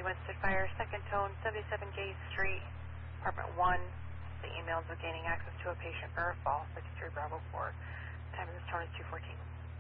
Army Winston Fire, second tone, 77 Gay Street, apartment 1. The emails of gaining access to a patient for a fall, 63 Bravo 4. Time of this tone is 2:14.